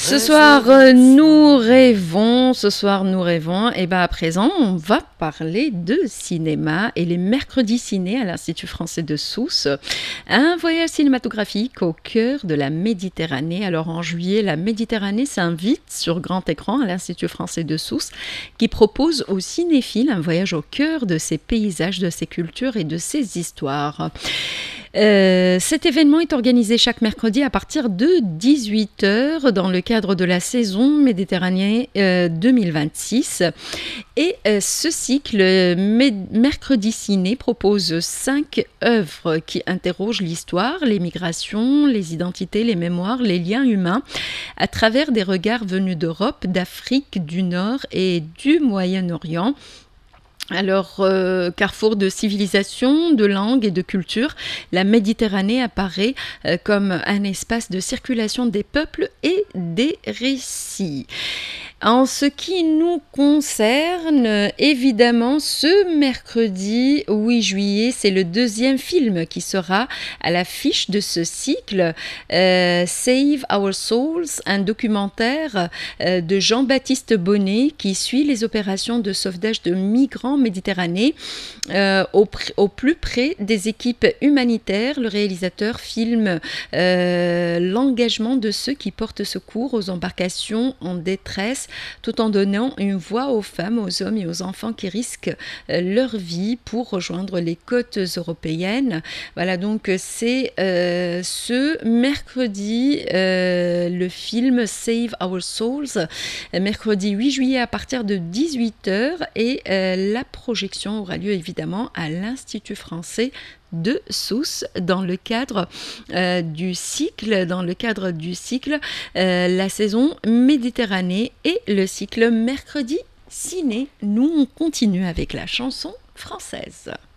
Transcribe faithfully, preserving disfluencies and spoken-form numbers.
Ce soir, euh, nous rêvons, ce soir, nous rêvons. Et bien à présent, on va parler de cinéma et les mercredis ciné à l'Institut français de Sousse. Un voyage cinématographique au cœur de la Méditerranée. Alors en juillet, la Méditerranée s'invite sur grand écran à l'Institut français de Sousse qui propose aux cinéphiles un voyage au cœur de ses paysages, de ses cultures et de ses histoires. Euh, cet événement est organisé chaque mercredi à partir de dix-huit heures dans le cadre de la saison Méditerranée euh, deux mille vingt-six. Et euh, ce cycle Mé- Mercredi Ciné propose cinq œuvres qui interrogent l'histoire, les migrations, les identités, les mémoires, les liens humains à travers des regards venus d'Europe, d'Afrique du Nord et du Moyen-Orient. Alors, euh, carrefour de civilisation, de langue et de culture, la Méditerranée apparaît euh, comme un espace de circulation des peuples et des récits. En ce qui nous concerne, évidemment, ce mercredi huit juillet, c'est le deuxième film qui sera à l'affiche de ce cycle, euh, Save Our Souls, un documentaire euh, de Jean-Baptiste Bonnet qui suit les opérations de sauvetage de migrants méditerranéens euh, au, pr- au plus près des équipes humanitaires. Le réalisateur filme euh, l'engagement de ceux qui portent secours aux embarcations en détresse, tout en donnant une voix aux femmes, aux hommes et aux enfants qui risquent euh, leur vie pour rejoindre les côtes européennes. Voilà, donc c'est euh, ce mercredi euh, le film Save Our Souls, mercredi huit juillet à partir de dix-huit heures, et euh, la projection aura lieu évidemment à l'Institut français de Sousse dans le cadre euh, du cycle, dans le cadre du cycle euh, la saison Méditerranée et le cycle Mercredi Ciné. Nous, on continue avec la chanson française.